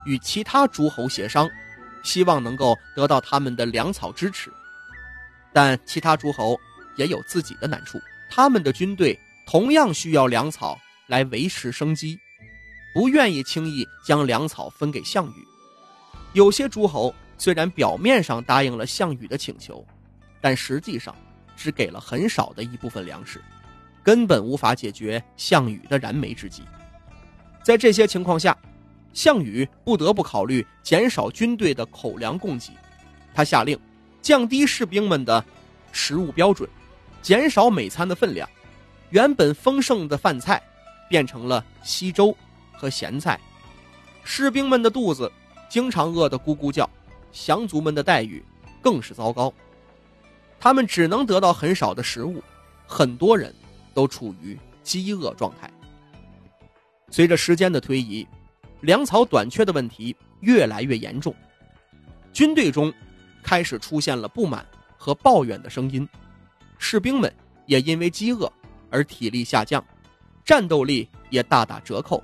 与其他诸侯协商，希望能够得到他们的粮草支持。但其他诸侯也有自己的难处，他们的军队同样需要粮草来维持生机，不愿意轻易将粮草分给项羽。有些诸侯虽然表面上答应了项羽的请求，但实际上只给了很少的一部分粮食，根本无法解决项羽的燃眉之急。在这些情况下，项羽不得不考虑减少军队的口粮供给。他下令降低士兵们的食物标准，减少每餐的分量，原本丰盛的饭菜变成了稀粥和咸菜，士兵们的肚子经常饿得咕咕叫，降卒们的待遇更是糟糕，他们只能得到很少的食物，很多人都处于饥饿状态。随着时间的推移，粮草短缺的问题越来越严重，军队中开始出现了不满和抱怨的声音，士兵们也因为饥饿而体力下降，战斗力也大打折扣。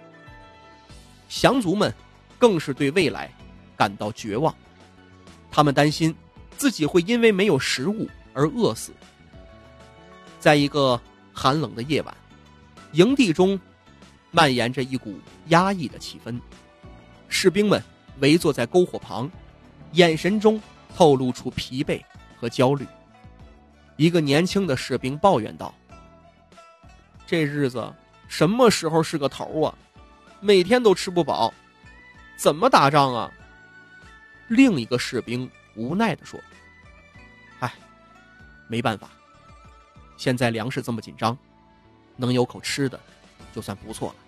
降卒们更是对未来感到绝望，他们担心自己会因为没有食物而饿死。在一个寒冷的夜晚，营地中蔓延着一股压抑的气氛，士兵们围坐在篝火旁，眼神中透露出疲惫和焦虑。一个年轻的士兵抱怨道：“这日子什么时候是个头啊？每天都吃不饱，怎么打仗啊？”另一个士兵无奈地说：“唉，没办法，现在粮食这么紧张，能有口吃的就算不错了。”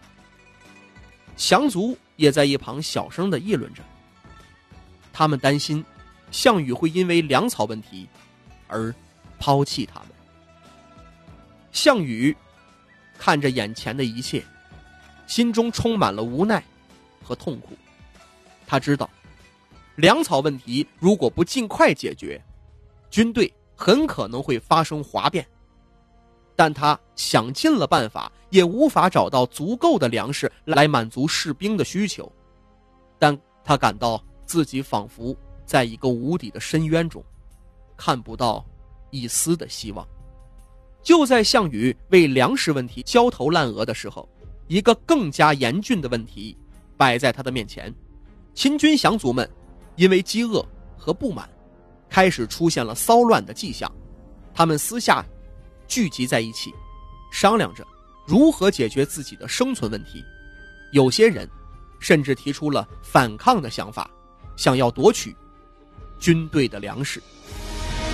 降卒也在一旁小声地议论着，他们担心项羽会因为粮草问题而抛弃他们。项羽看着眼前的一切，心中充满了无奈和痛苦。他知道粮草问题如果不尽快解决，军队很可能会发生哗变，但他想尽了办法也无法找到足够的粮食来满足士兵的需求。但他感到自己仿佛在一个无底的深渊中，看不到一丝的希望。就在项羽为粮食问题焦头烂额的时候，一个更加严峻的问题摆在他的面前。秦军降卒们因为饥饿和不满，开始出现了骚乱的迹象，他们私下聚集在一起，商量着如何解决自己的生存问题。有些人甚至提出了反抗的想法，想要夺取军队的粮食。